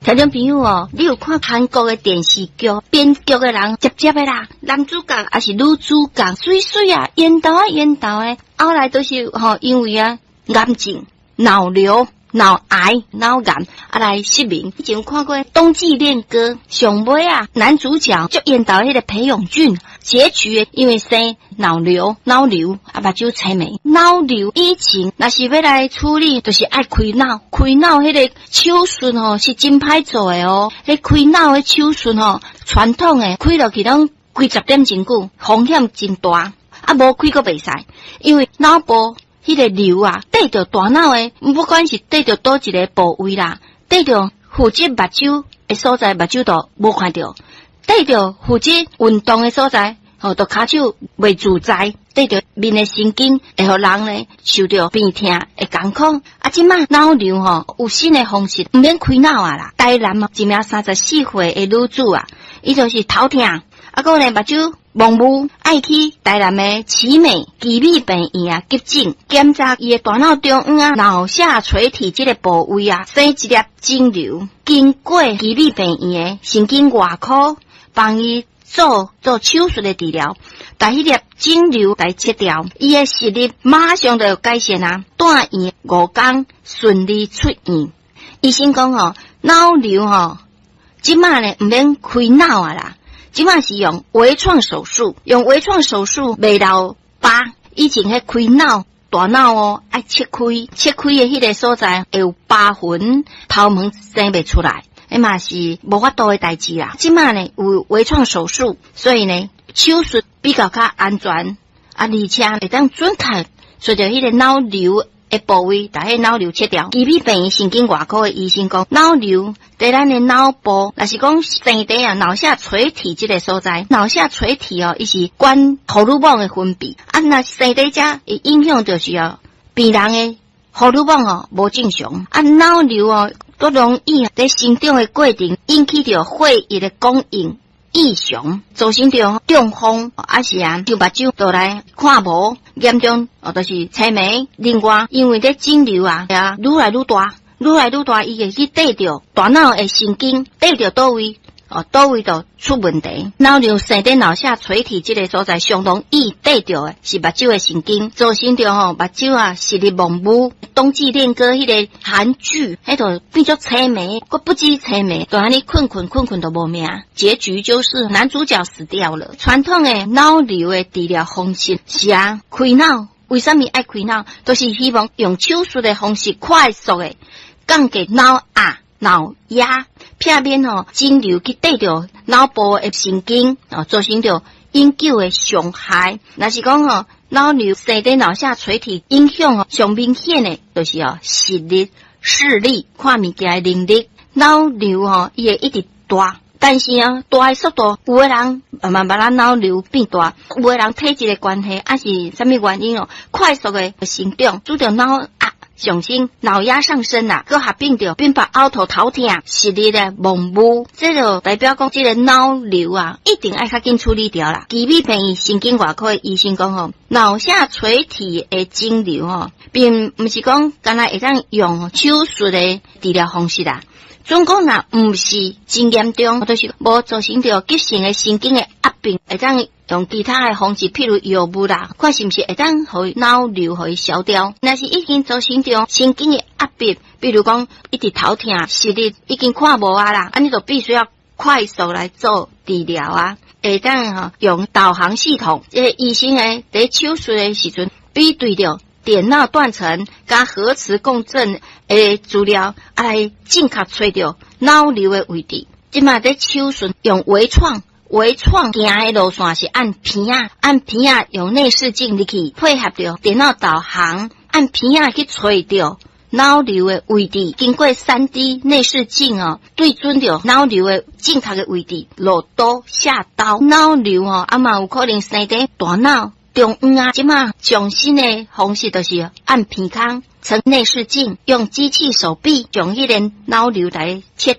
听众朋友哦，你有看韩国的电视剧，编剧的人接的啦，男主角还是女主角，水水啊，缘投的，后来都是因为癌症、脑瘤、脑癌、脑癌来失明。以前看过《冬季恋歌》，上尾啊，男主角就缘投迄个裴勇俊，结局因为生脑瘤目睭青霉，脑瘤以前若是要来处理，就是爱开脑迄个手术是真歹做的哦。迄开脑的手术传统的开落去拢几十点真久，风险真大，无开个袂使，因为脑部迄个瘤啊，对着大脑的，不管是对着倒一个部位啦，对着负责目睭的所在，目睭都无看到；对着负责运动的所在。都骹手袂自在，对着面的神经，会互人呢受到病痛的艰苦。即摆脑瘤有新的方式，毋免开脑啊啦。台南一名34岁的女子啊，伊就是头痛，个呢目睭蒙雾，爱去台南的奇美病院啊急诊检查伊的大脑中央啊脑下垂体这个部位啊生一粒肿瘤，经过奇美病院的神经外科帮伊做手术的治疗，把迄粒肿瘤来切掉，伊的视力马上就有改善啊！住院5天顺利出院。医生讲脑瘤即摆呢毋免开脑啊啦，即摆是用微创手术，袂留疤。以前迄开脑大脑爱切开的迄个所在会有疤痕，头毛生袂出来。嘛是无法度的代志啦。即摆呢有微创手术，所以呢手术比较安全，而且会当准确随着迄个脑瘤的部位，把迄脑瘤切掉。奇美病院神经外科的医生讲，脑瘤在咱的脑部，若是讲生底啊脑下垂体这个所在，脑下垂体伊是管荷尔蒙的分泌，若生底遮会影响就是病人的荷尔蒙无正常，脑瘤都容易在生长的过程引起着血液的供应异常，造成着中风，是就目睭都来看无，严重就是青霉。另外，因为这肿瘤愈来愈大，伊会去对着大脑的神经，对着倒位就出问题。脑瘤生在脑下垂体这个所在，上容易对着的是目睭的神经，造成着目睭视力蒙雾。冬季恋歌迄个韩剧，迄度变作青霉，不止青霉，就安尼困都无命。结局就是男主角死掉了。传统的脑瘤的治疗方式是开脑，为什么爱开脑？都是希望用手术的方式快速的降低脑压。片面肿瘤去对着脑部的神经造成着永久的伤害。若是讲脑瘤生在脑下垂体，影响上明显的就是视力、看物件的能力。脑瘤伊会一直大，但是大的速度，有的人慢慢脑瘤变大，有的人体质的关系，是什么原因快速的成长，拄着脑上升，脑压上升啦，佮合并着并把凹头头痛，视力的蒙雾，这就代表讲这个脑瘤一定爱较紧处理掉啦。奇美病院神经外科的医生讲脑下垂体的肿瘤并不是讲干那会当用手术的治疗方式啦。总讲毋是真严重，就是无造成着急性的神经的压病，会当用其他的方式，譬如药物啦，看是毋是会当互脑瘤互伊消掉。若是已经造成着神经的压迫，比如讲一直头痛，视力已经看无啦，安尼就必须要快速来做治疗会当用导航系统，这个医生在手术的时阵，比对着电脑断层加核磁共振的资料，来正确找到脑瘤的位置。即卖在手术用微创行的路线是按片用内视镜入去，配合着电脑导航，按片去找到脑瘤的位置。经过 3D 内视镜对准着脑瘤的正确的位置，落刀下刀。脑瘤嘛有可能生在大脑中央即卖上新的方式就是按片空成内视镜，用机器手臂将迄个脑瘤来切